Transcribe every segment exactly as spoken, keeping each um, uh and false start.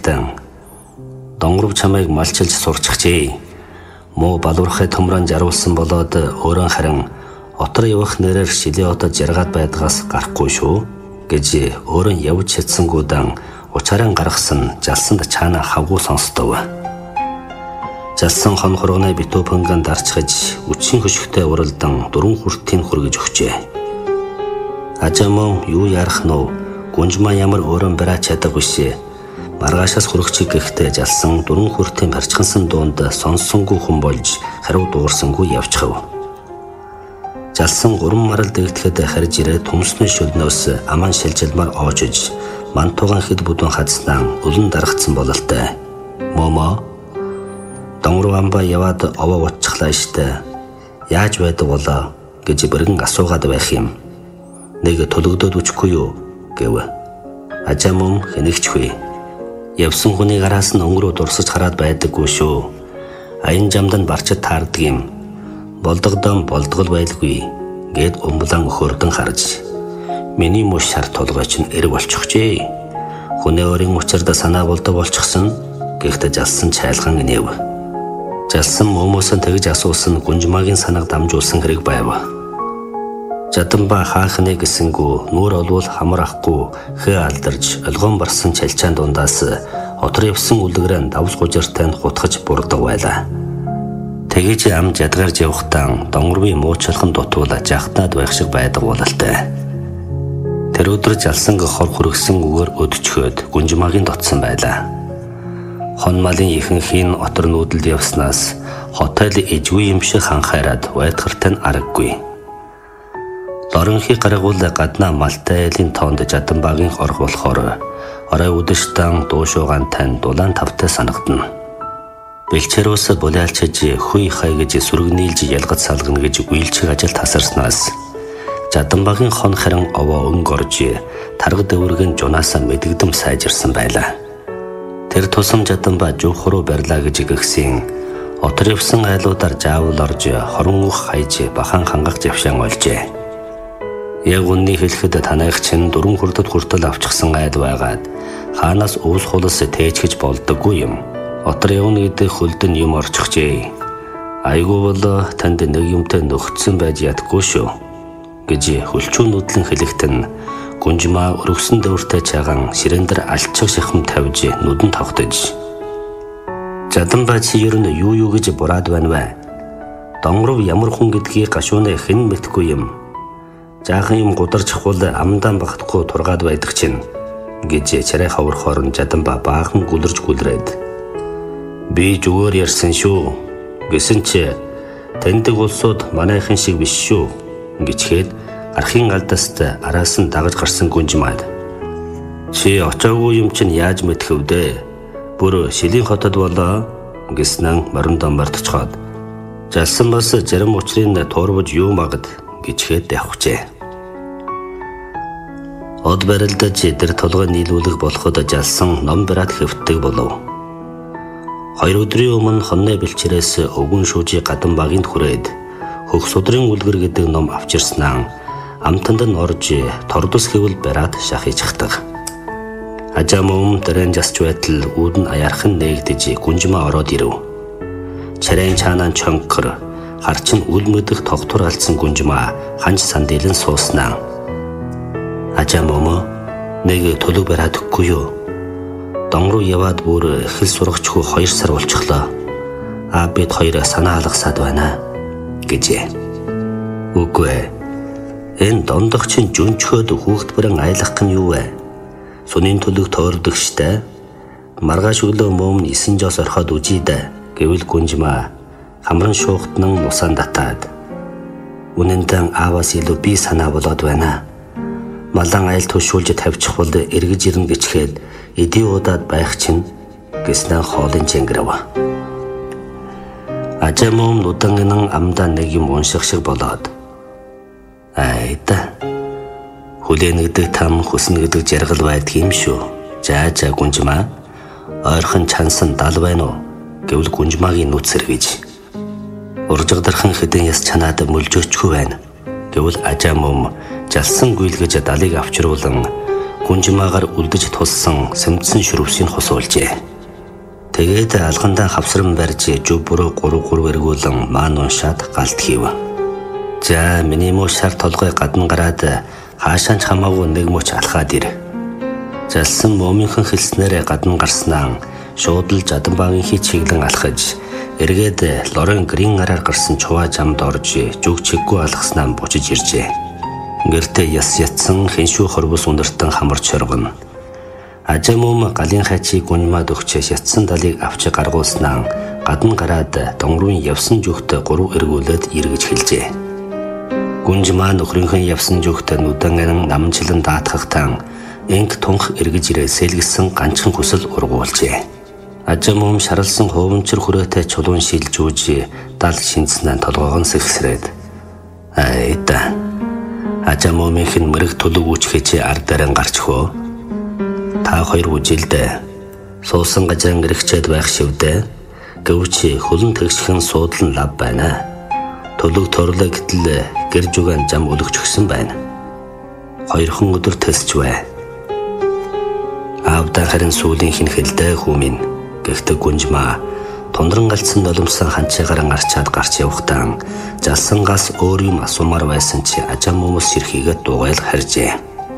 захтан донгоров чамайг малчилж сурчихжээ. Муу балуурхай төмрөн жаруулсан болоод өөрөө харин отор явах нэрээр шилээ отод жаргаад байдгаас гарахгүй шүү гэж өөрөө явж чадсангуудан учаараа гаргасан жалсанд чаана хавгуу сонсдов. Жалсан хон хурганы битүү пөнгөн дарчгаж үчин хөшгтэй уралдан дөрвөн хүртийн хүргэж өгчээ. Ажамон юу ярах нь гүнжмаа ямар өөрөө бараа чадагүйшээ. Маргаашаас хүрэгчиг гэхдээ жалсан дөрвөн хүртийн барчгансан дуунд сонссонгүй хүн болж хариу дуурсангүй явчихав. Жалсан гурван марал дэгдэхэд харж ирээ төмснөө шөлнөөс аман шилжилмаар оожиж мантуугаан хэд бүдүүн хадснаа өлөн дарагцсан бололтой. Момо донгоров амбаа яваад овоо утчихлаа штэ. Яаж байдаг болоо гэж бэргэн асуугаад байх юм. Нэг төлөгдөөд үчгүй юу гэв. Ажамон хэнэгчгүй. Явсан хүний гараас нь өнгөрөө дурсаж хараад байдаггүй шүү. Аян жамданд барчид таардаг юм. Болдогдон болдгол байлгүй гэд өмблан өхөрдөн харж. Миний мөш шар толгой чинь эрг болчихжээ. Хүнээ өөрийн учирда санаа болдог болчихсон. Гэхдээ жалсан чайлган инэв. Жалсан момоосон тэгж асуусан гүнжмаагийн санааг дамжуулсан хэрэг байв. Жаданба хаахны гэсэнгүү нүүр олвол хамар ахгүй хэ алдарж олгон барсан чалчаан дундаас отор явсан үлгэрэн давс гужиртай хутгаж бурдаг байлаа. Тэгэж ам жадгарж явахтаа донгорвын муучлахын дутуул жахтаад байх шиг байдаг бололтой. Тэр өдөр жалсанг хор хүргсэн үгээр өдчгөөд гүнжмаагийн дотсон байлаа. Хон малын ихэнхийн отор нүүдэлд явснаас хотел ижгүй юм шиг ханхаарад байтгартай аргагүй. Лоронхи гаргуул гаднаа малтай айлын тоонд Жаданбагийн орх болохоор орой үдэштэн дуушуугаан тань дулаан тавтай санагдана. Бэлчээрөөс булаалчиж хүй хай гэж сүргнийлж ялгаж салгана гэж үйлчиг ажил тасарснаас Жаданбагийн хон харин овоо өнгө орж тарга дэвргэн жунаасаа мэдэгдэм сайжирсан байлаа. Тэр тусам Жаданба жуух руу барьлаа гэж гэгсэн отор явсан айлуудаар заавал орж хорон ух хайж бахан хангах завшаан олжээ. Яг үнний хэлэхэд танайх чинь дөрвөн хүрдэд хүртэл авчихсан айл байгаад хаанаас өвс хулс тээжгэж болдоггүй юм. Отор явна гэдэг хөлдөн юм орчихжээ. Айгуу бол танд нэг юмтай нөхцсөн байж ядгүй шүү гэж хөлчүүн нүдлэн хэлэхтэн гүнжмаа өргөсөн дэвртэй чаган ширэндэр алчиг шахам тавьж нүдэн тавтаж. Жаданба чи ер нь юу юу гэж бураад байна вэ? Донгоров ямар хүн гэдгийг гашуунаа хэн мэдгүй юм. Жаахан юм гударч хул амдан багтахгүй тургаад байдаг чинь гэж чарай хаврахоор нь Жаданба баахан гүлэрж гүлрээд. Би зүгээр ярьсан шүү гэсэн чи таньдаг улсууд манайхан шиг биш шүү гэчгээд архын алдааст араас нь дагаж гарсан гүнжмаад. Чи очоогүй юм чинь яаж мэдэх вэ? Бүр шилийн хотод болоо гэснэн морин домбардчоод. Жалсан бас зарим учрын туурвж юу магад гэчгээд явхжээ. Од барилдаж тэр толгой нийлүүлэх болоход жалсан ном бараад хэвтдэг болов. Хоёр өдрийн өмнө хонны бэлчээрээс өвгөн шүүжи Гаданбагийн хүрээд хөх судрын үлгэр гэдэг ном авчирснаа амтанд нь орж тордус хэвэл бараад шахижхдаг. Ажамом тэрэн жасч байтал үүд нь аярхан нээгдэж гүнжмаа ороод ирэв. Чарайн чаанан чонкор харчин үл мэдэх тогтвор алдсан гүнжмаа ханж сандилэн сууснаа. Ажамом нэг төлөв бараад өгөхгүй юу? Донгоров яваад бүр хэл сурагчгүй хоёр сар болчихлоо. А бид хоёр санаа алгасаад байна гэжээ. Үгүй. Энэ дондох чинь жүнчхөөд хүүхэд бүрэн айлах нь юу вэ? Сүнийн төлөв тоордог штэ. Маргааш өглөө мөн эсэн жоос орхоод үжий дэ гэвэл гүнжмаа хамран шуухтнан усаан татаад. Үнэндээ ааваас илүү би санаа болоод байна. Малан айл тушуулж тавьчих бол эргэж ирнэ гэчгээд эдийн удаад байх чинь гэснээр хоолын чэнгэрв. Ажамом нудангын амдаа нэг юм унших шиг болоод. Айда. Хүлээнэгдэг там хүснэ гэдэг жаргал байдаг юм шүү. За за гүнжмаа. Ойрхон чансан дал байна уу? Гэвэл гүнжмаагийн нүд сэргийж. Уржигдархан хэдэн яс чанаад мөлжөөчгүй байна. Гэвэл Ажамом жалсан гүйлгэж далыг авчруулан Гүнжмаагаар үлдэж тулсан сэмдсэн шүрвсийг хусуулжээ. Тэгээд алгандаа хавсран барьж жүв бүрөө гурав гурав эргүүлэн маан уншаад галт хийв. За миний муу шар толгой гадна гараад хаашаач хамаагүй нэг мөч алхаад ир. Залсан момынхан хэлснээрээ гадна гарснаа шууд л Жаданбаагийн чиглэн алхаж эргээд Лорен грин араар гарсан чуваа замд орж жүг чиггүй алхаснаа бучиж иржээ. Гэртээ яс ятсан хиншүү хорвос өндөртөн хамарч шоргоно. Ажамум галын хачиг гүнмад өгчөөс ятсан далыг авч гаргуулснаа гадна гараад донгорын явсан жүхтэ гурав эргүүлээд эргэж хэлжээ. Гүнжмаа нөхрийнхэн явсан жүхтэ нүдэн намжилан даатгахтан энг тунх эргэж ирээ сэлгэсэн ганчхан хүсэл ургуулжээ. Ажамум шаралсан хуумчир хүрээтэй чулуун шилжүүж дал шинцнэн толгоогон сэгсрээд айда Ажамумынхын мэрэг төлөв үүчхэж ард даран гарч хөө. Та хоёр үжилдэ суусан гажаан гэрэгчэд байх шивдэ гэвч хөлн тэгшхэн суудлан лав байна. Төлөв торлоо гэтэл гэр жүгэн зам өлөгч өгсөн байна. Хоёрхан өдөр тэлсч бай. Аавда харин сүүлийн хинхэлдэ хүмин гэхдээ Гүнжмаа тундран галцсан нулимсан ханчаагаар гарчаад гарч явахтаа залсангаас өөр юм асуумаар байсан чи Ажамумс ширхийгээ дугайл харжээ.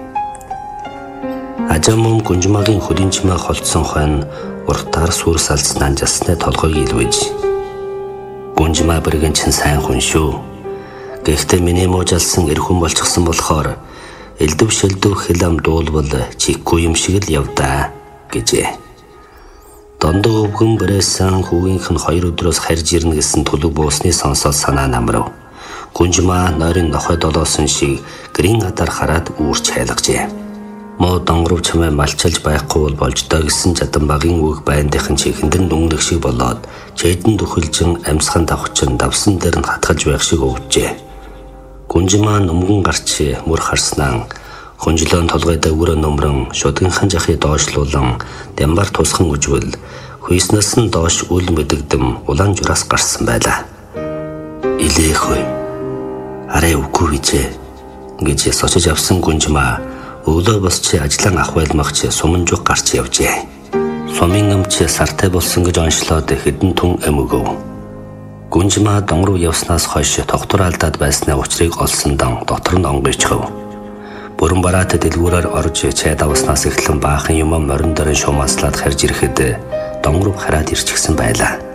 Ажамум Гүнжмаагийн хөлинчмээ холцсон хойно уртаар сүр салцнаа жассны толгойг илвэж. Гүнжмаа бэргэн чин сайн хүн шүү. Гэхдээ миний муу жалсан эр хүн болчихсон болохоор элдв шилдв хилам дуулбал чиггүй юм шиг л явдаа гэжээ. Дондоо өвгөн бэрээсэн хүүгийнх нь хоёр өдрөөс харж ирнэ гэсэн төлөв буусны сонсоод санаа намрав. Гүнжмаа нойрын нохой долоосон шиг грин адар хараад үүрч хайлгажээ. Муу донгоров чамаа малчилж байхгүй бол болж доо гэсэн Жаданбаагийн үг байндахын чихэндэн дүнлэг шиг болоод чэйдэн дөхөлжин амьсхан давхчин давсан дээр нь хатгалж байх шиг өвчжээ. Гүнжмаа нөмгөн гарч мөр харснаа хүнжлөөн толгойд өгөрөө нөмрөн шудгийнхан жахыг доошлуулан дямбар тусхан үжвэл хүйснээс нь доош үл мэдэгдэм улаан жураас гарсан байлаа. Илээхүй арай үгүй бижээ гэж сочиж авсан Гүнжмаа өглөө босч ажлан ах байлмагч суман жуг гарч явжээ. Сумын өмч сартай болсон гэж онцлоод хэдэн түн эмөгөв. Гүнжмаа донгоров явснаас хойш тогтвор алдаад байсны учрыг олсон дан дотор нь онгойчхав. Бүрэн бараат дэлгүүрээр орж чай давснаас эхлэн баахан юм морин дөрөн шумааслаад харж ирэхэд донгоров хараад ирчихсэн байлаа.